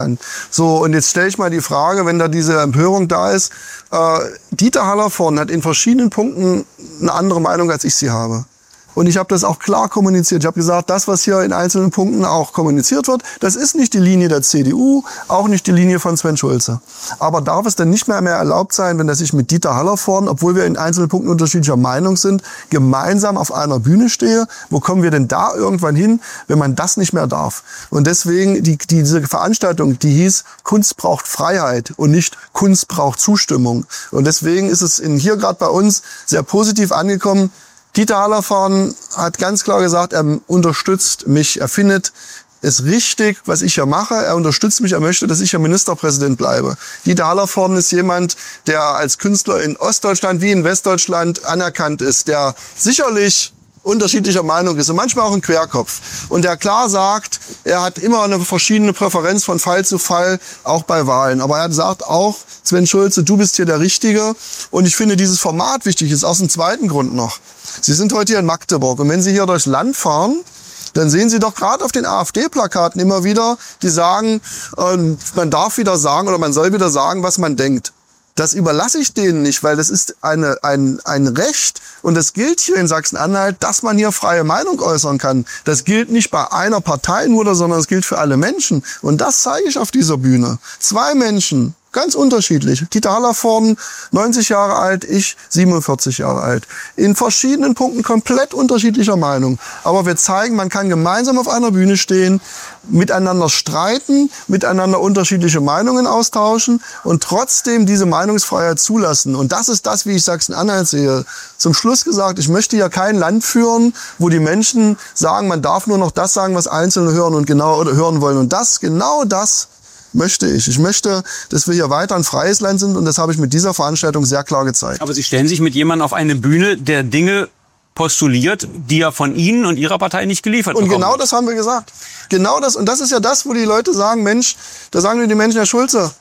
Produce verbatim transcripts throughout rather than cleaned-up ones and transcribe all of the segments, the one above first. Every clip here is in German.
Deutschland. So, und jetzt stelle ich mal die Frage, wenn da diese Empörung da ist, äh, Dieter Hallervorden hat in verschiedenen Punkten eine andere Meinung, als ich sie habe. Und ich habe das auch klar kommuniziert. Ich habe gesagt, das, was hier in einzelnen Punkten auch kommuniziert wird, das ist nicht die Linie der C D U, auch nicht die Linie von Sven Schulze. Aber darf es denn nicht mehr mehr erlaubt sein, wenn das ich mit Dieter Hallervorden, obwohl wir in einzelnen Punkten unterschiedlicher Meinung sind, gemeinsam auf einer Bühne stehe? Wo kommen wir denn da irgendwann hin, wenn man das nicht mehr darf? Und deswegen, die, diese Veranstaltung, die hieß, Kunst braucht Freiheit und nicht Kunst braucht Zustimmung. Und deswegen ist es in, hier gerade bei uns sehr positiv angekommen. Dieter Hallervorden hat ganz klar gesagt, er unterstützt mich, er findet es richtig, was ich hier mache, er unterstützt mich, er möchte, dass ich hier Ministerpräsident bleibe. Dieter Hallervorden ist jemand, der als Künstler in Ostdeutschland wie in Westdeutschland anerkannt ist, der sicherlich unterschiedlicher Meinung ist und manchmal auch ein Querkopf. Und der klar sagt, er hat immer eine verschiedene Präferenz von Fall zu Fall, auch bei Wahlen. Aber er sagt auch, Sven Schulze, du bist hier der Richtige. Und ich finde dieses Format wichtig, ist aus dem zweiten Grund noch. Sie sind heute hier in Magdeburg und wenn Sie hier durchs Land fahren, dann sehen Sie doch gerade auf den AfD-Plakaten immer wieder, die sagen, äh, man darf wieder sagen oder man soll wieder sagen, was man denkt. Das überlasse ich denen nicht, weil das ist eine, ein, ein Recht und das gilt hier in Sachsen-Anhalt, dass man hier freie Meinung äußern kann. Das gilt nicht bei einer Partei nur, sondern es gilt für alle Menschen. Und das zeige ich auf dieser Bühne. Zwei Menschen, ganz unterschiedlich. Dieter Hallervorden, neunzig Jahre alt, ich siebenundvierzig Jahre alt. In verschiedenen Punkten komplett unterschiedlicher Meinung. Aber wir zeigen, man kann gemeinsam auf einer Bühne stehen, miteinander streiten, miteinander unterschiedliche Meinungen austauschen und trotzdem diese Meinungsfreiheit zulassen. Und das ist das, wie ich Sachsen-Anhalt sehe. Zum Schluss gesagt, ich möchte ja kein Land führen, wo die Menschen sagen, man darf nur noch das sagen, was Einzelne hören und genau oder hören wollen. Und das, genau das möchte ich. Ich möchte, dass wir hier weiter ein freies Land sind und das habe ich mit dieser Veranstaltung sehr klar gezeigt. Aber Sie stellen sich mit jemandem auf eine Bühne, der Dinge postuliert, die er von Ihnen und Ihrer Partei nicht geliefert Und bekommen genau hat. das haben wir gesagt. Genau das. Und das ist ja das, wo die Leute sagen, Mensch, da sagen die Menschen, Herr Schulze,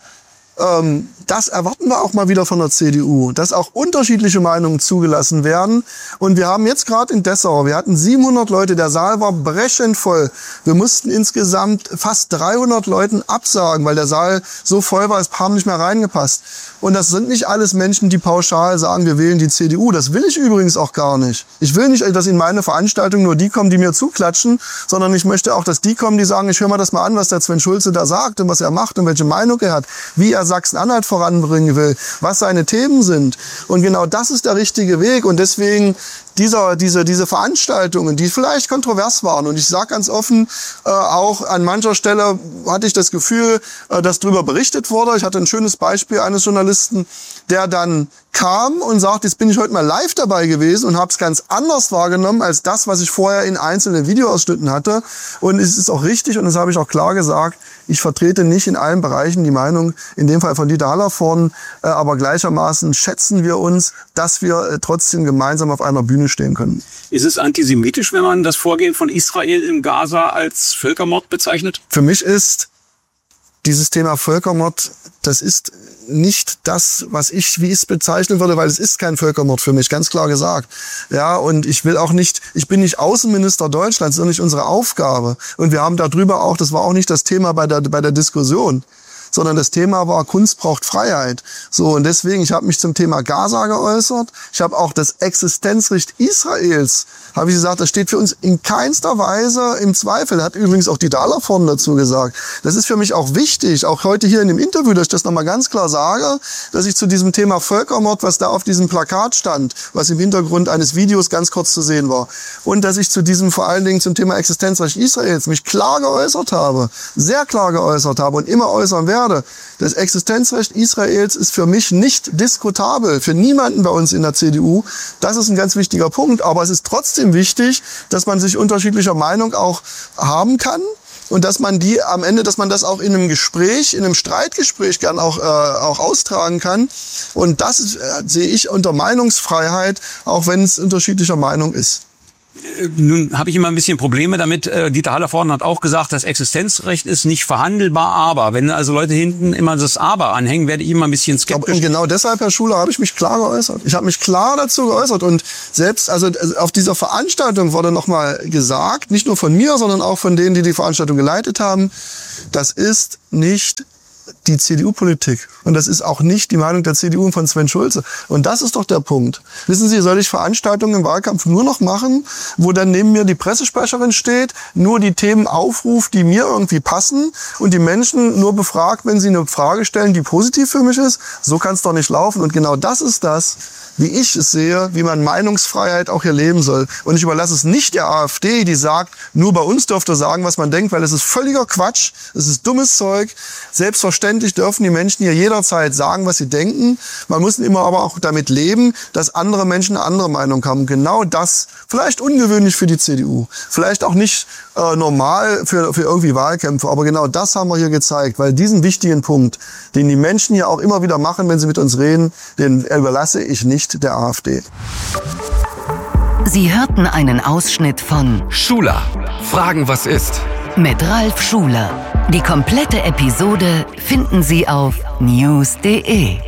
ähm, das erwarten wir auch mal wieder von der C D U, dass auch unterschiedliche Meinungen zugelassen werden. Und wir haben jetzt gerade in Dessau, wir hatten siebenhundert Leute, der Saal war brechend voll. Wir mussten insgesamt fast dreihundert Leuten absagen, weil der Saal so voll war, es haben nicht mehr reingepasst. Und das sind nicht alles Menschen, die pauschal sagen, wir wählen die C D U. Das will ich übrigens auch gar nicht. Ich will nicht, dass in meine Veranstaltung nur die kommen, die mir zuklatschen, sondern ich möchte auch, dass die kommen, die sagen, ich höre mal das mal an, was der Sven Schulze da sagt und was er macht und welche Meinung er hat, wie er Sachsen-Anhalt voranbringen will, was seine Themen sind. Und genau das ist der richtige Weg. Und deswegen dieser, diese, diese Veranstaltungen, die vielleicht kontrovers waren. Und ich sage ganz offen, äh, auch an mancher Stelle hatte ich das Gefühl, äh, dass darüber berichtet wurde. Ich hatte ein schönes Beispiel eines Journalisten, der dann kam und sagt, jetzt bin ich heute mal live dabei gewesen und habe es ganz anders wahrgenommen als das, was ich vorher in einzelnen Videoausschnitten hatte. Und es ist auch richtig und das habe ich auch klar gesagt, ich vertrete nicht in allen Bereichen die Meinung, in dem Fall von Dieter Hallervorden, äh, aber gleichermaßen schätzen wir uns, dass wir äh, trotzdem gemeinsam auf einer Bühne stehen können. Ist es antisemitisch, wenn man das Vorgehen von Israel im Gaza als Völkermord bezeichnet? Für mich ist dieses Thema Völkermord, das ist nicht das, was ich, wie ich es bezeichnen würde, weil es ist kein Völkermord für mich, ganz klar gesagt. Ja, und ich will auch nicht, ich bin nicht Außenminister Deutschlands, das ist nicht unsere Aufgabe. Und wir haben darüber auch, das war auch nicht das Thema bei der, bei der Diskussion, sondern das Thema war, Kunst braucht Freiheit. So, und deswegen, ich habe mich zum Thema Gaza geäußert. Ich habe auch das Existenzrecht Israels, habe ich gesagt, das steht für uns in keinster Weise im Zweifel. Hat übrigens auch Dieter Hallervorden dazu gesagt. Das ist für mich auch wichtig, auch heute hier in dem Interview, dass ich das nochmal ganz klar sage, dass ich zu diesem Thema Völkermord, was da auf diesem Plakat stand, was im Hintergrund eines Videos ganz kurz zu sehen war, und dass ich zu diesem, vor allen Dingen zum Thema Existenzrecht Israels, mich klar geäußert habe, sehr klar geäußert habe und immer äußern werde. Das Existenzrecht Israels ist für mich nicht diskutabel, für niemanden bei uns in der C D U. Das ist ein ganz wichtiger Punkt, aber es ist trotzdem wichtig, dass man sich unterschiedlicher Meinung auch haben kann und dass man die am Ende, dass man das auch in einem Gespräch, in einem Streitgespräch gern auch, äh, auch austragen kann. Und das ist, äh, sehe ich unter Meinungsfreiheit, auch wenn es unterschiedlicher Meinung ist. Nun habe ich immer ein bisschen Probleme damit. Äh, Dieter Hallervorden hat auch gesagt, das Existenzrecht ist nicht verhandelbar, aber wenn also Leute hinten immer das Aber anhängen, werde ich immer ein bisschen skeptisch. Und genau deshalb, Herr Schuler, habe ich mich klar geäußert. Ich habe mich klar dazu geäußert und selbst also auf dieser Veranstaltung wurde nochmal gesagt, nicht nur von mir, sondern auch von denen, die die Veranstaltung geleitet haben, das ist nicht die C D U-Politik. Und das ist auch nicht die Meinung der C D U und von Sven Schulze. Und das ist doch der Punkt. Wissen Sie, soll ich Veranstaltungen im Wahlkampf nur noch machen, wo dann neben mir die Pressesprecherin steht, nur die Themen aufruft, die mir irgendwie passen und die Menschen nur befragt, wenn sie eine Frage stellen, die positiv für mich ist? So kann es doch nicht laufen. Und genau das ist das, wie ich es sehe, wie man Meinungsfreiheit auch hier leben soll. Und ich überlasse es nicht der AfD, die sagt, nur bei uns dürft ihr sagen, was man denkt, weil es ist völliger Quatsch, es ist dummes Zeug. Selbstverständlich dürfen die Menschen hier jederzeit sagen, was sie denken. Man muss immer aber auch damit leben, dass andere Menschen eine andere Meinung haben. Genau das, vielleicht ungewöhnlich für die C D U, vielleicht auch nicht äh, normal für, für irgendwie Wahlkämpfe, aber genau das haben wir hier gezeigt, weil diesen wichtigen Punkt, den die Menschen hier auch immer wieder machen, wenn sie mit uns reden, den überlasse ich nicht der AfD. Sie hörten einen Ausschnitt von Schuler, Fragen, was ist? Mit Ralf Schuler. Die komplette Episode finden Sie auf news punkt de.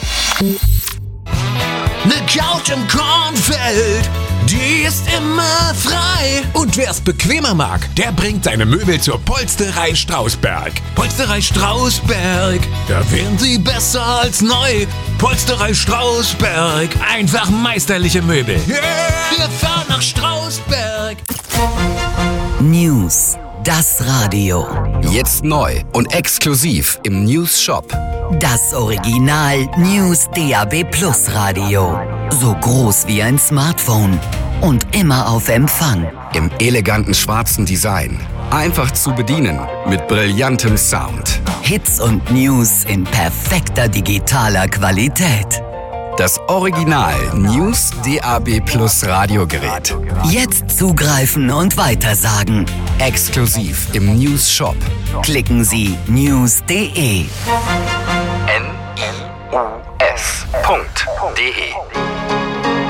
Ne Couch im Kornfeld, die ist immer frei. Und wer's bequemer mag, der bringt seine Möbel zur Polsterei Strausberg. Polsterei Strausberg, da wären sie besser als neu. Polsterei Strausberg, einfach meisterliche Möbel. Yeah. Wir fahren nach Strausberg. News, das Radio. Jetzt neu und exklusiv im News Shop. Das Original News D A B Plus Radio. So groß wie ein Smartphone und immer auf Empfang. Im eleganten schwarzen Design. Einfach zu bedienen mit brillantem Sound. Hits und News in perfekter digitaler Qualität. Das Original News D A B Plus Radiogerät. Jetzt zugreifen und weitersagen. Exklusiv im News Shop. Klicken Sie news punkt de. N I U S Punkt D E